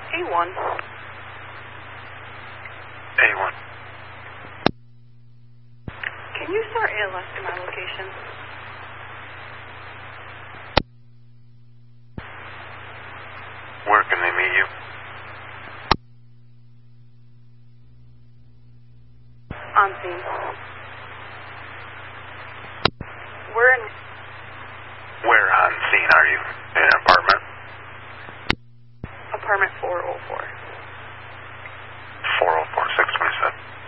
A1. A1. Can you start ALS to my location? Where can they meet you? On scene. We're in Where on scene are you? In an apartment? apartment 404.